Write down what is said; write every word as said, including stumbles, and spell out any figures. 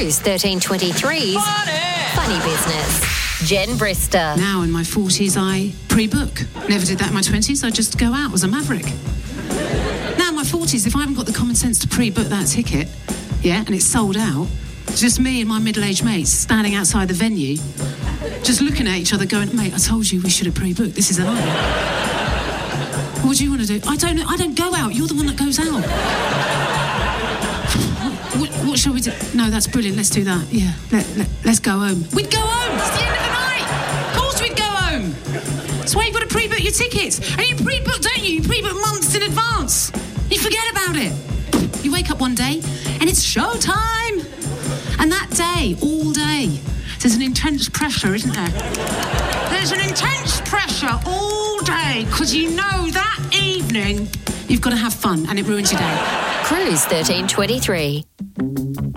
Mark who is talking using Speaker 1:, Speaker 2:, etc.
Speaker 1: Cruise thirteen twenty-three's Funny, Funny Business. Jen Brister.
Speaker 2: Now in my forties, I pre-book. Never did that in my twenties. I just go out as a maverick. Now in my forties, if I haven't got the common sense to pre-book that ticket, yeah, and it's sold out, it's just me and my middle-aged mates standing outside the venue, just looking at each other going, mate, I told you we should have pre-booked. This is a lie. What do you want to do? I don't know. I don't go out. You're the one that goes out. what, what shall we do? No, that's brilliant. Let's do that. Yeah, let, let, let's go home. We'd go home. It's the end of the night. Of course we'd go home. That's why you've got to pre-book your tickets. And you pre-book, don't you? You pre-book months in advance. You forget about it. You wake up one day and it's show time. And that day, all day, there's an intense pressure, isn't there? There's an intense pressure all day because you know that evening you've got to have fun and it ruins your day.
Speaker 1: Cruise thirteen twenty-three.